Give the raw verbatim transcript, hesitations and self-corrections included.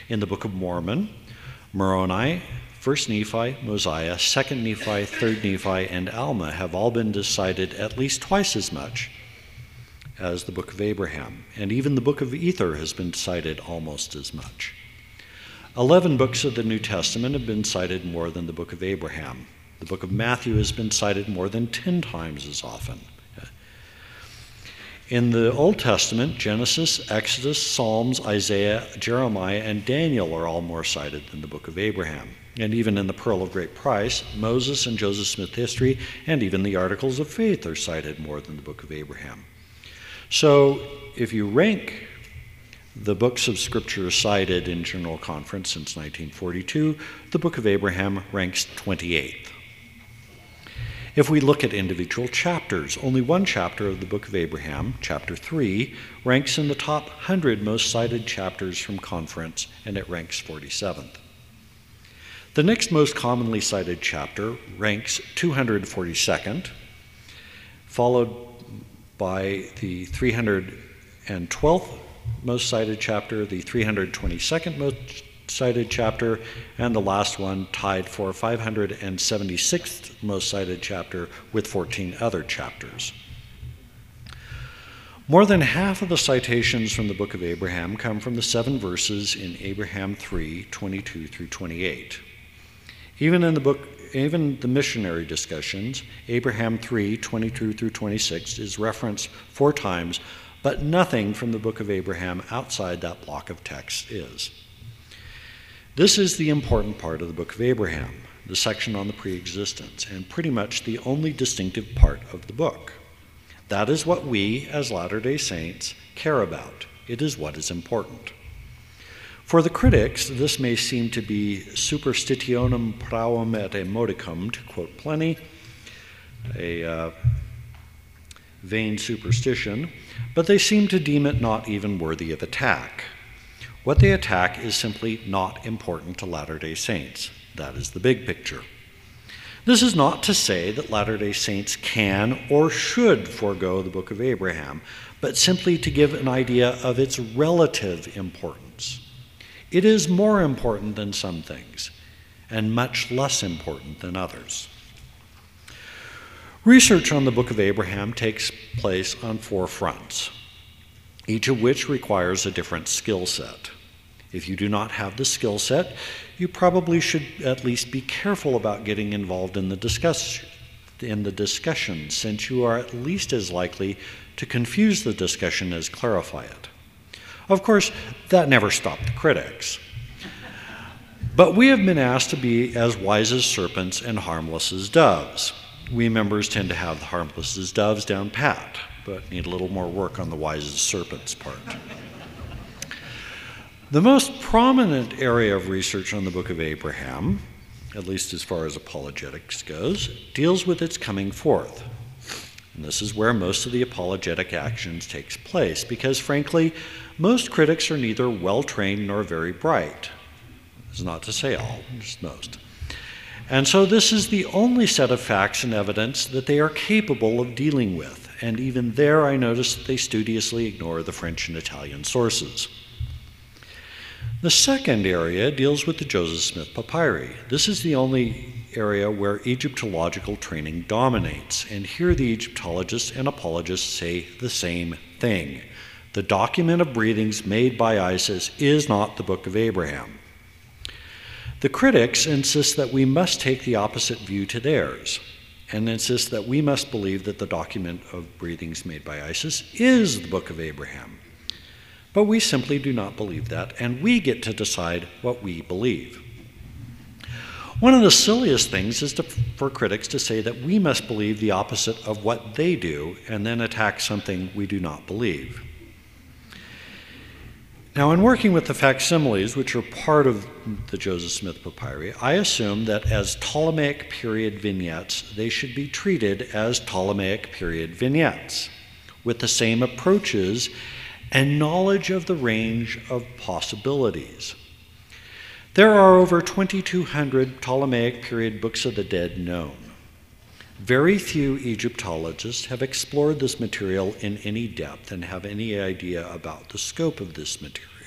In the Book of Mormon, Moroni, First Nephi, Mosiah, Second Nephi, Third Nephi, and Alma have all been decided at least twice as much as the Book of Abraham, and even the Book of Ether has been cited almost as much. Eleven books of the New Testament have been cited more than the Book of Abraham. The Book of Matthew has been cited more than ten times as often. In the Old Testament, Genesis, Exodus, Psalms, Isaiah, Jeremiah, and Daniel are all more cited than the Book of Abraham. And even in the Pearl of Great Price, Moses and Joseph Smith history, and even the Articles of Faith are cited more than the Book of Abraham. So if you rank the books of Scripture cited in General Conference since nineteen forty-two, the Book of Abraham ranks twenty-eighth. If we look at individual chapters, only one chapter of the Book of Abraham, chapter three, ranks in the top one hundred most cited chapters from Conference, and it ranks forty-seventh. The next most commonly cited chapter ranks two hundred forty-second, followed by the three hundred twelfth most cited chapter, the three hundred twenty-second most cited chapter, and the last one tied for five hundred seventy-sixth most cited chapter with fourteen other chapters. More than half of the citations from the Book of Abraham come from the seven verses in Abraham three, twenty-two through twenty-eight. Even in the book, even the missionary discussions, Abraham three, twenty-two through twenty-six is referenced four times, but nothing from the Book of Abraham outside that block of text is. This is the important part of the Book of Abraham, the section on the pre-existence, and pretty much the only distinctive part of the book. That is what we, as Latter-day Saints, care about. It is what is important. For the critics, this may seem to be superstitionem pravum et modicum, to quote Pliny, a uh, vain superstition, but they seem to deem it not even worthy of attack. What they attack is simply not important to Latter-day Saints. That is the big picture. This is not to say that Latter-day Saints can or should forego the Book of Abraham, but simply to give an idea of its relative importance. It is more important than some things, and much less important than others. Research on the Book of Abraham takes place on four fronts, each of which requires a different skill set. If you do not have the skill set, you probably should at least be careful about getting involved in the discuss in the discussion, since you are at least as likely to confuse the discussion as clarify it. Of course, that never stopped the critics. But we have been asked to be as wise as serpents and harmless as doves. We members tend to have the harmless as doves down pat, but need a little more work on the wise as serpents part. The most prominent area of research on the Book of Abraham, at least as far as apologetics goes, deals with its coming forth. And this is where most of the apologetic actions takes place, because frankly, most critics are neither well-trained nor very bright. This is not to say all, just most. And so this is the only set of facts and evidence that they are capable of dealing with. And even there, I notice that they studiously ignore the French and Italian sources. The second area deals with the Joseph Smith Papyri. This is the only area where Egyptological training dominates, and here the Egyptologists and apologists say the same thing. The document of breathings made by Isis is not the Book of Abraham. The critics insist that we must take the opposite view to theirs, and insist that we must believe that the document of breathings made by Isis is the Book of Abraham. But we simply do not believe that, and we get to decide what we believe. One of the silliest things is to, for critics to say that we must believe the opposite of what they do and then attack something we do not believe. Now, in working with the facsimiles, which are part of the Joseph Smith Papyri, I assume that as Ptolemaic period vignettes, they should be treated as Ptolemaic period vignettes, with the same approaches and knowledge of the range of possibilities. There are over twenty-two hundred Ptolemaic period books of the dead known. Very few Egyptologists have explored this material in any depth and have any idea about the scope of this material.